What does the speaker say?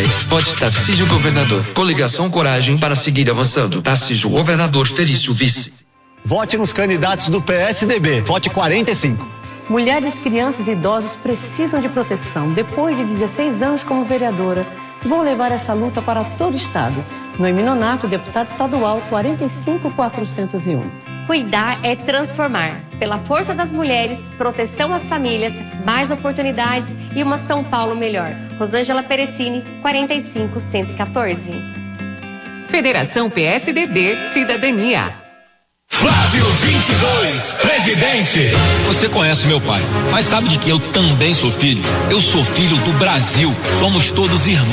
Spot Tarcísio Governador. Coligação Coragem para seguir avançando. Tarcísio Governador, Felício Vice. Vote nos candidatos do PSDB. Vote 45. Mulheres, crianças e idosos precisam de proteção. Depois de 16 anos como vereadora, vou levar essa luta para todo o estado. Noemi Nonato, deputado estadual 45401. Cuidar é transformar. Pela força das mulheres, proteção às famílias, mais oportunidades e uma São Paulo melhor. Rosângela Perecini, 45114. Federação PSDB Cidadania. Flávio 22, presidente. Você conhece meu pai, mas sabe de que eu também sou filho? Eu sou filho do Brasil. Somos todos irmãos.